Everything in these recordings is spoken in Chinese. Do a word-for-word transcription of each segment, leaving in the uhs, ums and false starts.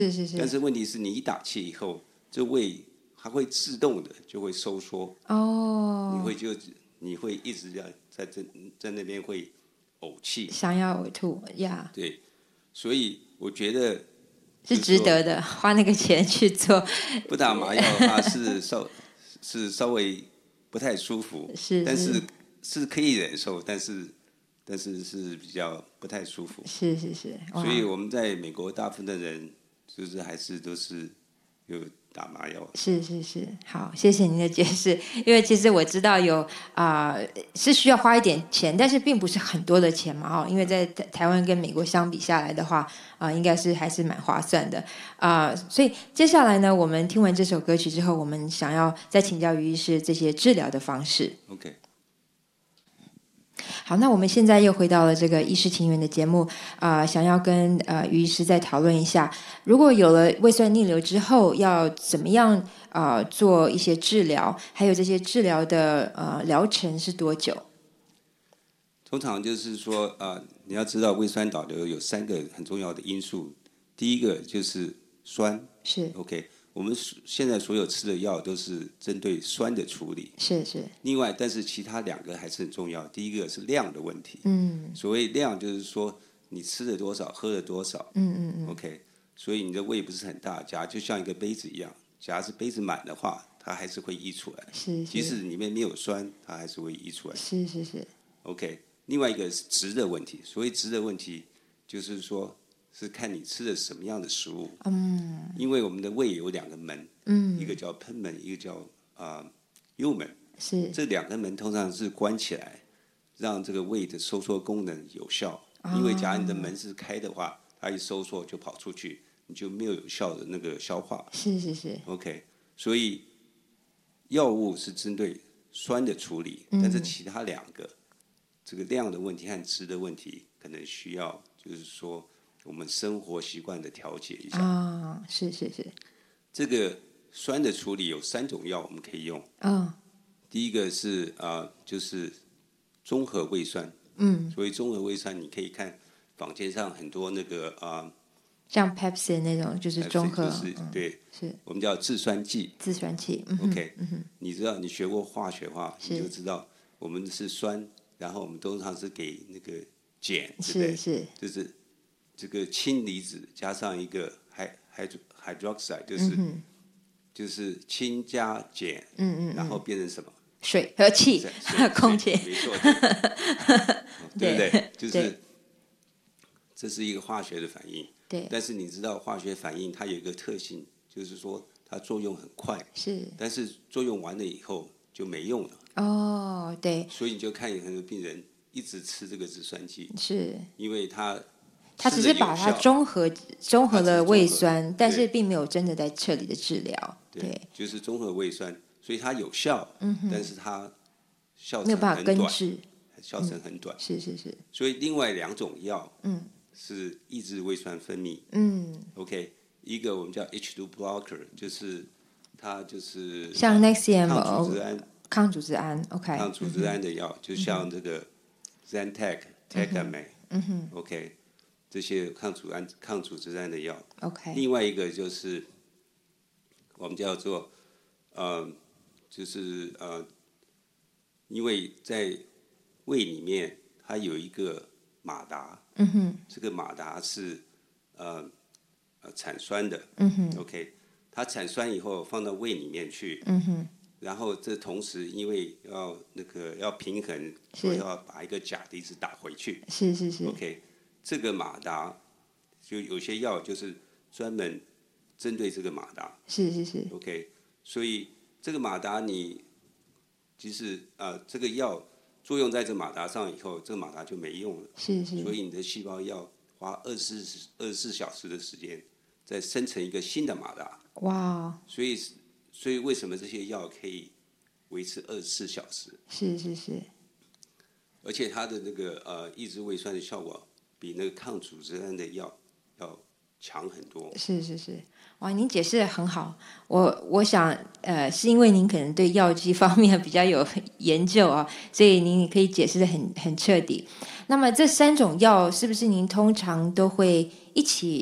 是是是。 但是问题是你一打气以后，这胃它会自动的就会收缩。 哦。 你会就你会一直在在在在那边会呕气， 想要呕吐呀。 Yeah. 对，所以我觉得是值得的，花那个钱去做。 不打麻药的话是稍是稍微不太舒服， 是， 但是是可以忍受，但是但是是比较不太舒服。 是是是。 所以我们在美国大部分的人就是还是都是有打麻药。 是是是。好，谢谢您的解释。因为其实我知道有啊、呃、是需要花一点钱，但是并不是很多的钱嘛，哦，因为在台湾跟美国相比下来的话啊、呃，应该是还是蛮划算的啊、呃。所以接下来呢，我们听完这首歌曲之后，我们想要再请教于医师这些治疗的方式。 OK。 好，那我们现在又回到了这个医师情缘的节目啊、呃，想要跟呃于医师再讨论一下，如果有了胃酸逆流之后，要怎么样啊、呃、做一些治疗，还有这些治疗的呃疗程是多久？ 通常就是说呃，你要知道胃酸倒流有三个很重要的因素，第一个就是酸， 是 OK。我们现在所有吃的药都是针对酸的处理， 是是。 另外，但是其他两个还是很重要。第一个是量的问题， 嗯， 所谓量就是说你吃了多少，喝了多少， 嗯嗯嗯 ，OK。所以你的胃不是很大，假如就像一个杯子一样，假如是杯子满的话，它还是会溢出来， 是是。 即使里面没有酸，它还是会溢出来， 是是是 ，OK。另外一个是质的问题，所谓质的问题就是说是看你吃的什么样的食物， 嗯， 因为我们的胃有两个门， 嗯， 一个叫喷门，一个叫啊、呃、幽门。 是。 这两个门通常是关起来，让这个胃的收缩功能有效。 哦、 因为假如你的门是开的话，它一收缩就跑出去，你就没有有效的那个消化。 是是是。 OK， 所以药物是针对酸的处理，但是其他两个、嗯、这个量的问题和质的问题，可能需要就是说我们生活习惯的调节一下。 啊、哦，是是是。 这个酸的处理有三种药我们可以用。 嗯、哦。 第一个是啊、呃，就是综合胃酸。 嗯。 所以综合胃酸，你可以看坊间上很多那个啊、呃， 像 Pepsi 那种就是综合， 就是、 嗯、 对， 是我们叫制酸剂。 制酸剂。嗯、 OK，、 嗯、 你知道你学过化学化，你就知道我们是酸，然后我们通常是给那个碱，对不对？ 是是。 就是这个氢离子加上一个 hydroxide， 就是、嗯、就是氢加碱， 嗯嗯， 然后变成什么？ 水和气，空气， 没错，对不对？就是这是一个化学的反应。 对。 但是你知道化学反应它有一个特性，就是说它作用很快。 是。 但是作用完了以后就没用了。 哦，对。 所以你就看有很多病人一直吃这个制酸剂， 是。 因为它它只是把它中和中和了胃酸，但是并没有真的在彻底的治疗。 对。对，就是中和胃酸。所以它有效， 嗯、 但是它效程没有办法很短， 根治， 效程很短。 嗯、是是是。 所以另外两种药， 嗯， 是抑制胃酸分泌。 嗯 ，OK， 一个我们叫 H 二 blocker， 就是它就是像 Nexium 抗组织胺， 抗组织胺 ，OK， 抗组织胺的药，嗯、就像这个 Zantac、Tegamet， 嗯哼 ，OK， 这些抗组胺、抗组织胺的药。 OK， 另外一个就是我们叫做呃。就是呃，因为在胃里面它有一个马达， 嗯哼， 这个马达是呃呃产酸的， 嗯哼 ，OK， 它产酸以后放到胃里面去， 嗯哼， 然后这同时因为要那个要平衡，所以要把一个钾离子打回去， 是是是 ，OK， 这个马达就有些药就是专门针对这个马达， 是是是 ，OK， 所以。这个马达你即使呃这个药作用在这马达上以后，这个马达就没用了。 是是。 所以你的细胞要花二十四二十四小时的时间，再生成一个新的马达。 哇。 所以所以为什么这些药可以维持二十四小时？ 是是是。 而且它的那个呃抑制胃酸的效果比那个抗组织胺的药要强很多。 是是是。哇，您解释得很好。我我想，呃，是因为您可能对药剂方面比较有研究啊，所以您可以解释得很很彻底。那么这三种药是不是您通常都会一起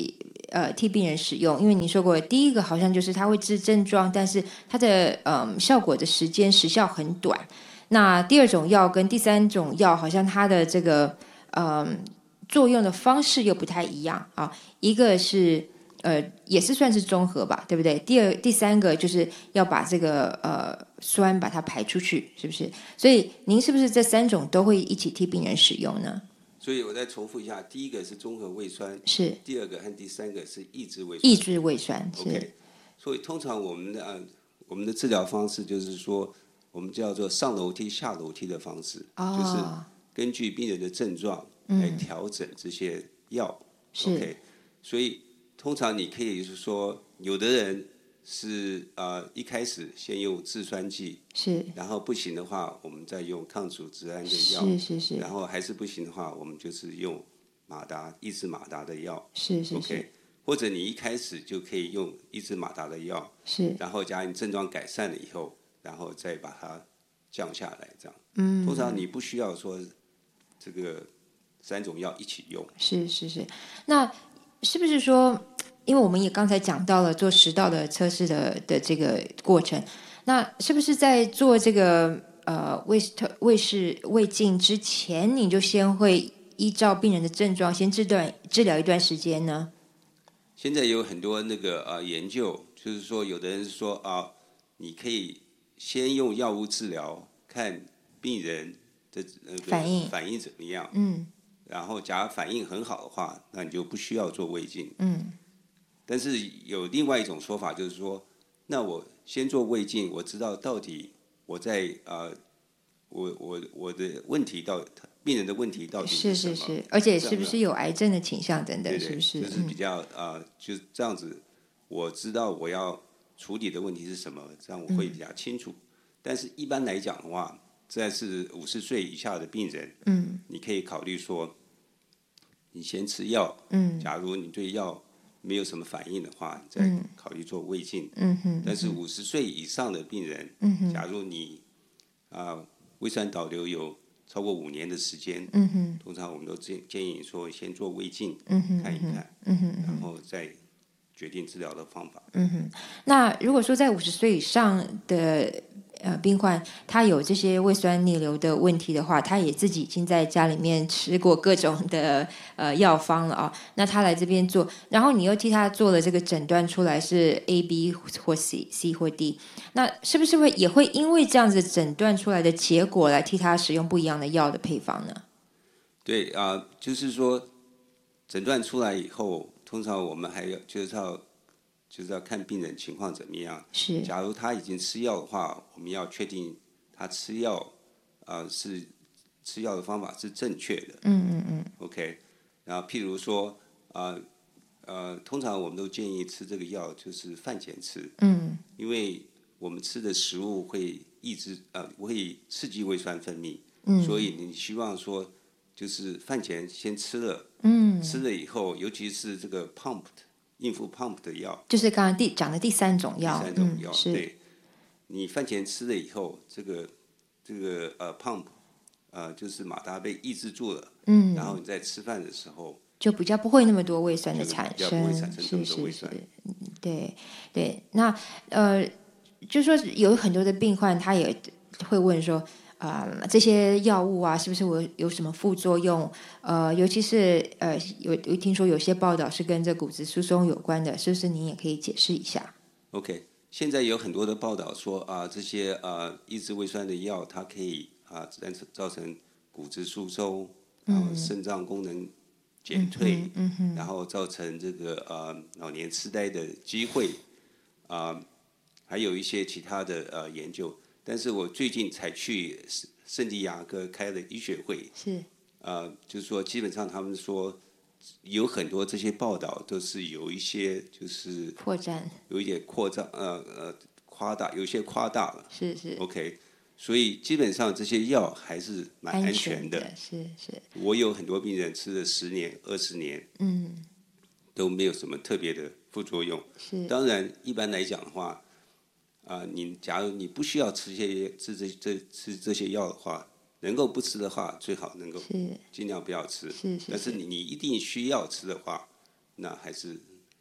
呃替病人使用？因为您说过，第一个好像就是它会治症状，但是它的嗯、呃、效果的时间时效很短。那第二种药跟第三种药好像它的这个嗯、呃、作用的方式又不太一样啊，一个是。呃，也是算是中和吧，对不对？第二、第三个就是要把这个呃酸把它排出去，是不是？所以您是不是这三种都会一起替病人使用呢？ 所以我再重复一下，第一个是中和胃酸， 是； 第二个和第三个是抑制胃酸。 抑制胃酸是。 OK， 所以通常我们的、呃、我们的治疗方式就是说，我们叫做上楼梯下楼梯的方式， 哦、 就是根据病人的症状来调整这些药。 是、 OK， 所以。通常你可以就是说，有的人是呃一开始先用制酸剂， 是， 然后不行的话，我们再用抗组织胺的药， 是是是， 然后还是不行的话，我们就是用马达抑制马达的药， 是是是 ，OK， 或者你一开始就可以用抑制马达的药， 是， 然后假如你症状改善了以后，然后再把它降下来，这样。 嗯， 通常你不需要说这个三种药一起用。 是是是，那是不是说？因为我们也刚才讲到了做食道的测试的的这个过程，那是不是在做这个呃胃特胃视胃镜之前，你就先会依照病人的症状先治断治疗一段时间呢？ 现在有很多那个呃研究，就是说有的人说啊，你可以先用药物治疗，看病人的那个反应反应怎么样。 嗯。 然后，假如反应很好的话，那你就不需要做胃镜。 嗯。 但是有另外一种说法，就是说，那我先做胃镜，我知道到底我在呃，我我我的问题到病人的问题到底是什么？ 是是，而且是不是有癌症的倾向等等， 对对， 是不是？ 就是比较、嗯、呃，就是这样子，我知道我要处理的问题是什么，这样我会比较清楚。嗯、但是一般来讲的话，在是五十岁以下的病人， 嗯， 你可以考虑说，你先吃药， 嗯， 假如你对药没有什么反应的话，再考虑做胃镜。 嗯哼。 但是五十岁以上的病人， 嗯哼， 假如你啊、呃、胃酸导流有超过五年的时间， 嗯哼， 通常我们都建建议说先做胃镜， 嗯哼， 看一看， 嗯哼， 然后再决定治疗的方法。 嗯哼，那如果说在五十岁以上的呃病患，他有这些胃酸逆流的问题的话，他也自己已经在家里面吃过各种的呃药方了啊。那他来这边做，然后你又替他做了这个诊断出来是 A、B 或 C、C 或 D，那是不是会也会因为这样子诊断出来的结果来替他使用不一样的药的配方呢？ 对啊、呃，就是说诊断出来以后，通常我们还要就是要就是要看病人情况怎么样。 是。 假如他已经吃药的话，我们要确定他吃药啊、呃、是吃药的方法是正确的。 嗯嗯嗯。 OK， 然后譬如说啊 呃, 呃，通常我们都建议吃这个药就是饭前吃。 嗯。 因为我们吃的食物会抑制呃会刺激胃酸分泌。嗯。所以你希望说就是饭前先吃了。嗯。吃了以后，尤其是这个 pump 应付 pump 的药， 就是刚刚第讲的第三种药， 第三种药， 嗯、 对，你饭前吃了以后，这个这个呃 pump， 呃就是马达被抑制住了，嗯，然后你在吃饭的时候就比较不会那么多胃酸的产生， 比较不会产生这么多胃酸， 酸， 对对，那呃，就说有很多的病患他也会问说。啊、呃，这些药物啊，是不是我有什么副作用？呃，尤其是呃，有有听说有些报道是跟这骨质疏松有关的，是不是您也可以解释一下 ？OK， 现在有很多的报道说啊、呃，这些呃抑制胃酸的药，它可以啊、呃、造成骨质疏松，然后肾脏功能减退， 嗯嗯嗯、 然后造成这个呃老年痴呆的机会啊、呃，还有一些其他的呃研究。但是我最近才去圣地亚哥开了医学会， 是， 呃，就是说基本上他们说有很多这些报道都是有一些就是破绽， 有一点扩张，呃呃夸大，有些夸大了， 是是 ，OK， 所以基本上这些药还是蛮安全的， 安全的是是。 我有很多病人吃了十年、二十年，嗯，都没有什么特别的副作用。 是， 当然一般来讲的话。啊、呃，你假如你不需要吃些吃这这吃这些药的话，能够不吃的话，最好能够尽量不要吃。 是是是但是你你一定需要吃的话，那还是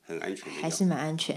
很安全的药， 还是蛮安全